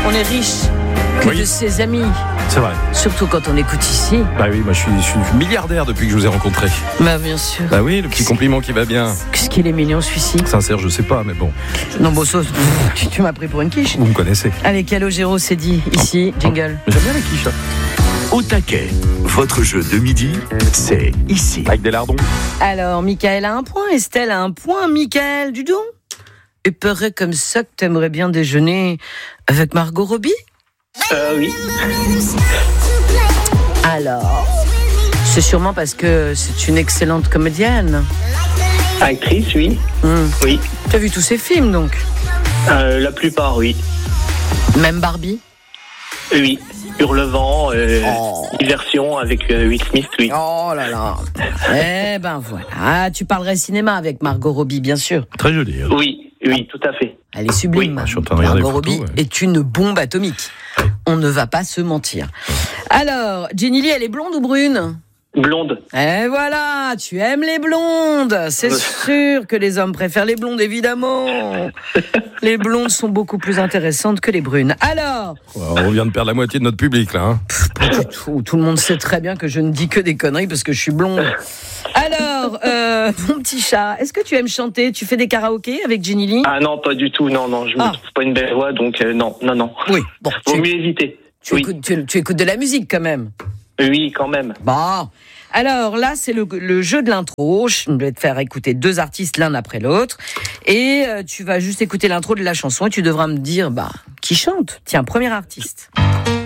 on est riche que Oui. de ses amis. C'est vrai. Surtout quand on écoute ici. Bah oui, moi je suis milliardaire depuis que je vous ai rencontré. Bah bien sûr. Bah oui, le petit compliment qui va bien. Qu'est-ce qu'il est mignon celui-ci. Sincère, je sais pas, mais bon, Non, bon, ça, tu m'as pris pour une quiche. vous me connaissez. Allez, Calogero, c'est dit. Ici, jingle. Mais j'aime bien les quiches, hein. Au taquet, votre jeu de midi, c'est ici. Avec des lardons. Alors, Michael a un point, Estelle a un point. Michael, du don. Il paraît comme ça que t'aimerais bien déjeuner avec Margot Robbie. Oui. Alors, c'est sûrement parce que c'est une excellente comédienne. Actrice, oui. Oui. T'as vu tous ses films, donc. La plupart, oui. Même Barbie. Oui. Hurlevent, Diversion avec Will Smith, oui. Oh là là. Eh ben voilà. Ah, tu parlerais cinéma avec Margot Robbie, bien sûr. Très joli. Oui, oui, tout à fait. Elle est sublime. Oui, je suis en train de regarder Margot les photos, Robbie ouais. est une bombe atomique. On ne va pas se mentir. Alors, Jenny Lee, elle est blonde ou brune ? Blonde. Et voilà, tu aimes les blondes. C'est sûr que les hommes préfèrent les blondes, évidemment. Les blondes sont beaucoup plus intéressantes que les brunes. Alors, On vient de perdre la moitié de notre public, là. Hein. pas du tout le monde sait très bien que je ne dis que des conneries parce que je suis blonde. Alors, mon petit chat, est-ce que tu aimes chanter ? Tu fais des karaokés avec Jenny Lee ? Ah non, pas du tout, non, je me trouve pas une belle voix, donc non. Oui, bon, Vaut mieux éviter. tu Oui. écoutes de la musique quand même. Oui, quand même. Bon, alors là, c'est le jeu de l'intro. Je vais te faire écouter 2 artistes l'un après l'autre. Et tu vas juste écouter l'intro de la chanson et tu devras me dire qui chante. Tiens, premier artiste.